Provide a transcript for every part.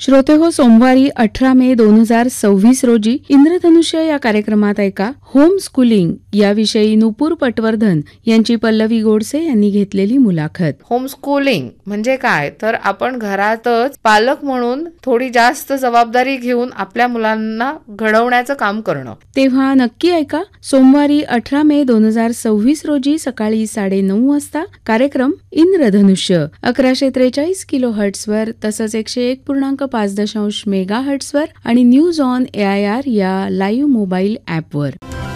श्रोते हो, सोमवारी 18 मे 2026 रोजी इंद्रधनुष्य या कार्यक्रमात ऐका होम स्कूलिंग याविषयी नुपूर पटवर्धन यांची पल्लवी गोडसे यांनी घेतलेली मुलाखत. होम स्कूलिंग म्हणजे काय तर आपण घरातच पालक म्हणून थोडी जास्त जबाबदारी घेऊन आपल्या मुलांना घडवण्याचं काम करणं. तेव्हा नक्की ऐका सोमवारी 18 मे 2026 रोजी सकाळी 9:30 वाजता कार्यक्रम इंद्रधनुष्य 1143 किलो हर्ट्सवर तसंच 101.5 मेगा हर्ट्सवर आणि न्यूज ऑन AIR या लाईव्ह मोबाईल ॲपवर.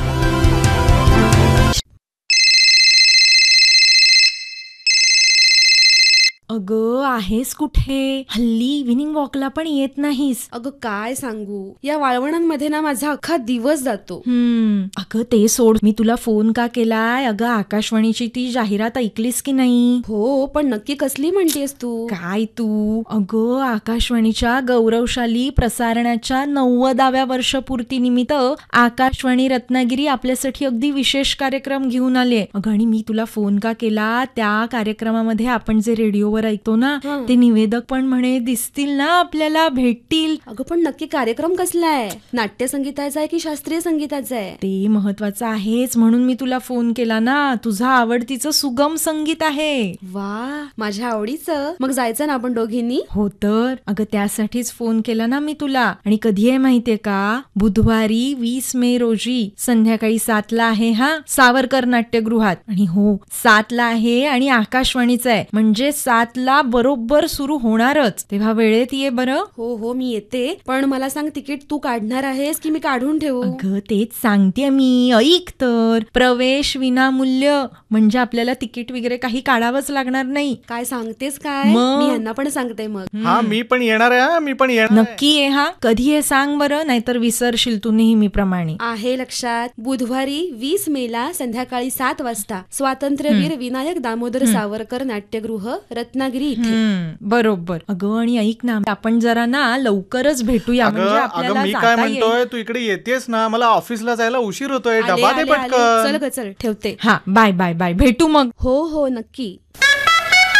अगं आहेस कुठे? हल्ली इव्हिनिंग वॉकला पण येत नाहीस. अगं काय सांगू, या वाळवणांमध्ये ना माझा अख्खा दिवस जातो. अगं ते सोड, मी तुला फोन का केलाय? अगं आकाशवाणीची ती जाहिरात ऐकलीस की नाही? हो, पण नक्की कसली म्हणतेस तू? काय तू? अगं आकाशवाणीच्या गौरवशाली प्रसारणाच्या 90व्या वर्षपूर्तीनिमित्त आकाशवाणी रत्नागिरी आपल्यासाठी अगदी विशेष कार्यक्रम घेऊन आले. अगं आणि मी तुला फोन का केला, त्या कार्यक्रमामध्ये आपण जे रेडिओवर ऐकतो ना ते निवेदक पण म्हणे दिसतील ना आपल्याला, भेटतील. अगं पण नक्की कार्यक्रम कसला आहे? नाट्य संगीताचा आहे की शास्त्रीय संगीताचा आहे? ते महत्वाचं आहेच, म्हणून मी तुला फोन केला ना. तुझं आवडतीचं सुगम संगीत आहे. वा, माझ्या आवडीचं. मग जायचं ना आपण दोघींनी? हो तर. अगं त्यासाठीच फोन केला ना मी तुला. आणि कधी आहे माहितीये का? बुधवारी 20 मे रोजी संध्याकाळी 7ला आहे हा, सावरकर नाट्यगृहात. आणि हो 7ला आहे आणि आकाशवाणीचं आहे, म्हणजे 7ला बरोबर सुरू होणारच. तेव्हा वेळेत ये बरं. हो हो मी येते, पण मला सांग तिकीट तू काढणार आहेस की मी काढून ठेवू? अगं तेच सांगते मी, ऐक तर. प्रवेश विनामूल्य, म्हणजे आपल्याला तिकीट वगैरे काही काढावंच लागणार नाही. काय सांगतेस काय? मी यांना पण सांगते मग. हा मी पण येणार आहे. मी पण येणार. नक्की ये हा. कधी आहे सांग बरं, नाहीतर विसरशील तू नेहमीप्रमाणे. आहे लक्षात. बुधवारी 20 मेला संध्याकाळी 7 वाजता स्वातंत्र्यवीर विनायक दामोदर सावरकर नाट्यगृह रत्नागिरी इथे. बरोबर. अगं आणि ऐक ना, आपण जरा ना लवकरच भेटूया, म्हणजे आपल्याला मी काय म्हणतोय, तू इकडे येतेस ना, मला ऑफिसला जायला उशीर होतोय. डबा दे पटकन. चल ग चल, ठेवते. हा बाय बाय बाय, भेटू मग. हो हो नक्की.